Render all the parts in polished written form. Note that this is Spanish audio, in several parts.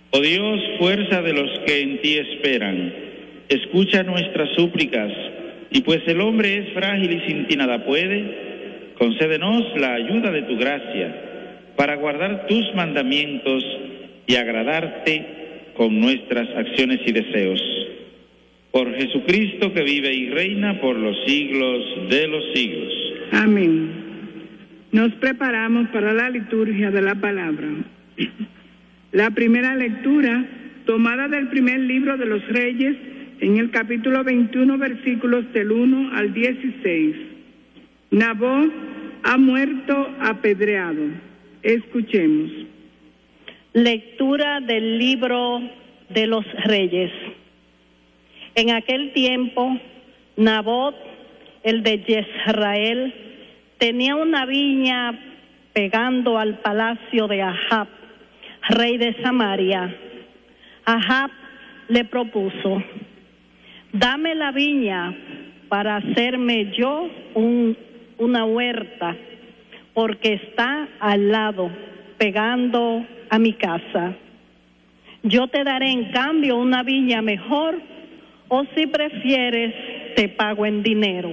Oh Dios, fuerza de los que en ti esperan, escucha nuestras súplicas, y pues el hombre es frágil y sin ti nada puede, concédenos la ayuda de tu gracia para guardar tus mandamientos y agradarte con nuestras acciones y deseos. Por Jesucristo, que vive y reina por los siglos de los siglos. Amén. Nos preparamos para la liturgia de la palabra. La primera lectura, tomada del primer libro de los Reyes, en el capítulo 21, versículos del 1 al 16. Nabot ha muerto apedreado. Escuchemos. Lectura del libro de los Reyes. En aquel tiempo, Nabot, el de Jezreel, tenía una viña pegando al palacio de Ahab, rey de Samaria. Ahab le propuso: dame la viña para hacerme yo una huerta, porque está al lado, pegando a mi casa. Yo te daré en cambio una viña mejor, o si prefieres, te pago en dinero.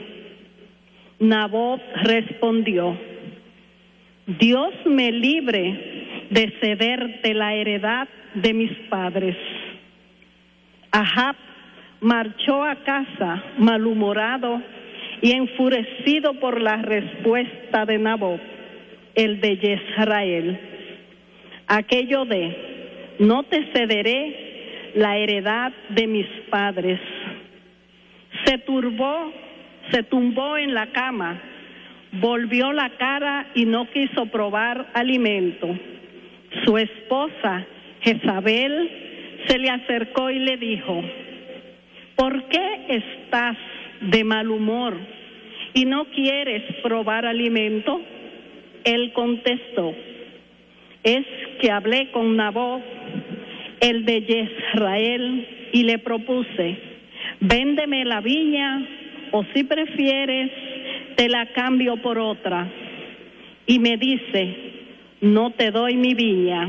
Nabot respondió: Dios me libre de cederte la heredad de mis padres. Ahab marchó a casa malhumorado y enfurecido por la respuesta de Nabot, el de Jezreel. Aquello de: no te cederé la heredad de mis padres. Se tumbó en la cama, volvió la cara y no quiso probar alimento. Su esposa, Jezabel, se le acercó y le dijo: ¿por qué estás de mal humor y no quieres probar alimento? Él contestó: es que hablé con Nabot, el de Jezreel, y le propuse: véndeme la viña, o si prefieres, te la cambio por otra. Y me dice: no te doy mi viña.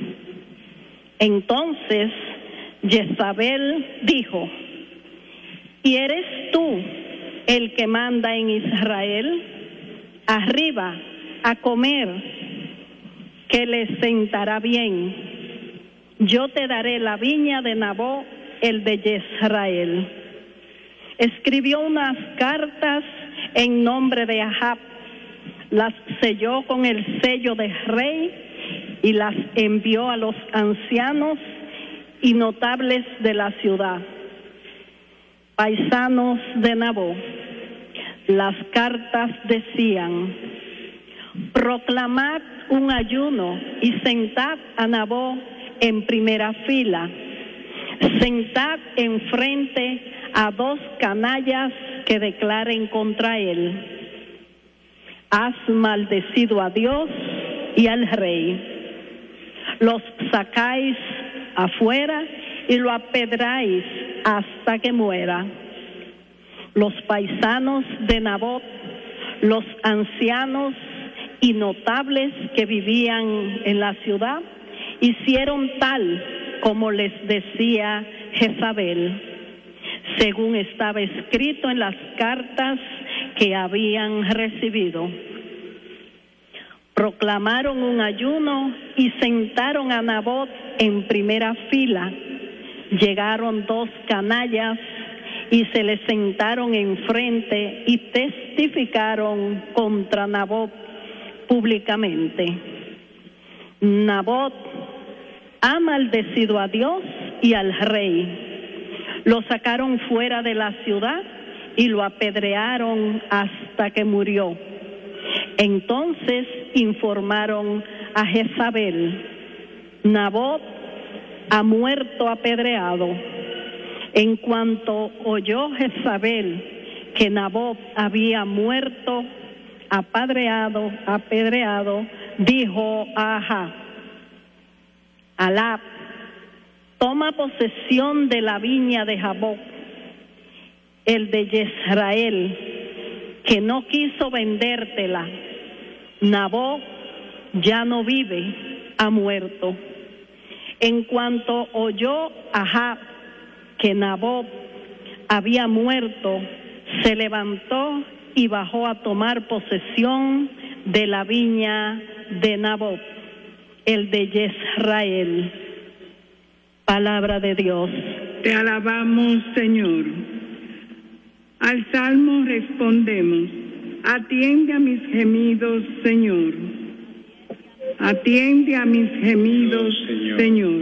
Entonces Jezabel dijo: ¿y eres tú el que manda en Israel? Arriba a comer, que les sentará bien. Yo te daré la viña de Nabot, el de Jezreel. Escribió unas cartas en nombre de Ahab, las selló con el sello de rey y las envió a los ancianos y notables de la ciudad, paisanos de Nabot. Las cartas decían: proclamad un ayuno y sentad a Nabot en primera fila. Sentad enfrente a 2 canallas que declaren contra él. Has maldecido a Dios y al rey. Los sacáis afuera y lo apedráis hasta que muera. Los paisanos de Nabot, los ancianos y notables que vivían en la ciudad, hicieron tal como les decía Jezabel, según estaba escrito en las cartas que habían recibido. Proclamaron un ayuno y sentaron a Nabot en primera fila. Llegaron 2 canallas y se le sentaron enfrente y testificaron contra Nabot públicamente. Nabot ha maldecido a Dios y al rey. Lo sacaron fuera de la ciudad y lo apedrearon hasta que murió. Entonces informaron a Jezabel: Nabot ha muerto apedreado. En cuanto oyó Jezabel que Nabot había muerto apedreado, dijo a Ahab: Alab, toma posesión de la viña de Jabok, el de Jezreel, que no quiso vendértela. Nabot ya no vive, ha muerto. En cuanto oyó Ahab que Nabot había muerto, se levantó y bajó a tomar posesión de la viña de Nabot, el de Jezrael. Palabra de Dios. Te alabamos, Señor. Al salmo respondemos: atiende a mis gemidos, Señor. Atiende a mis gemidos, Señor.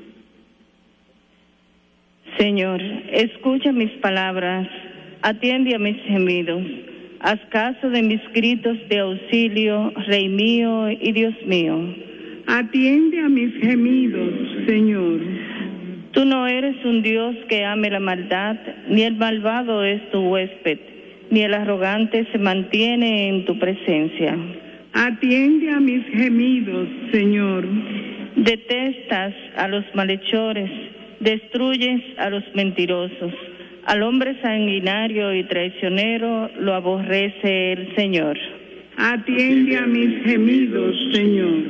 Señor, escucha mis palabras, atiende a mis gemidos. Haz caso de mis gritos de auxilio, Rey mío y Dios mío. Atiende a mis gemidos, Señor. Tú no eres un Dios que ame la maldad, ni el malvado es tu huésped, ni el arrogante se mantiene en tu presencia. Atiende a mis gemidos, Señor. Detestas a los malhechores, destruyes a los mentirosos. Al hombre sanguinario y traicionero lo aborrece el Señor. Atiende a mis gemidos, Señor.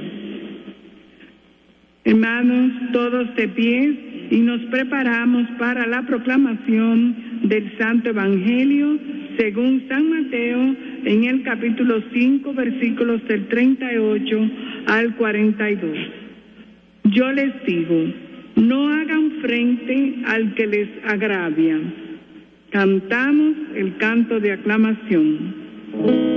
Hermanos, todos de pie, y nos preparamos para la proclamación del Santo Evangelio según San Mateo, en el capítulo 5, versículos del 38 al 42. Yo les digo, no hagan frente al que les agravia. Cantamos el canto de aclamación.